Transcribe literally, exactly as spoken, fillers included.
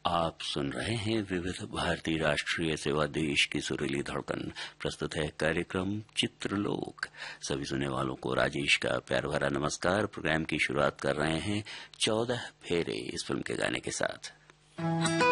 आप सुन रहे हैं विविध भारतीय राष्ट्रीय सेवा देश की सुरीली धड़कन। प्रस्तुत है कार्यक्रम चित्रलोक। सभी सुनने वालों को राजेश का प्यार भरा नमस्कार। प्रोग्राम की शुरुआत कर रहे हैं चौदह फेरे इस फिल्म के गाने के साथ।